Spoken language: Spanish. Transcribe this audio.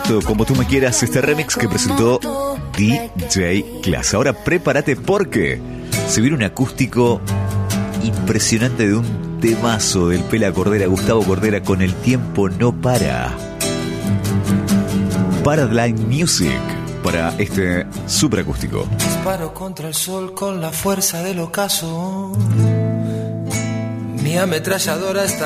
Exacto, como tú me quieras, este remix que presentó DJ Class. Ahora prepárate porque se viene un acústico impresionante de un temazo del Pela Cordera, Gustavo Cordera, con El tiempo no para. Paradigm Music para este super acústico. Disparo contra el sol con la fuerza del ocaso. Mi ametralladora está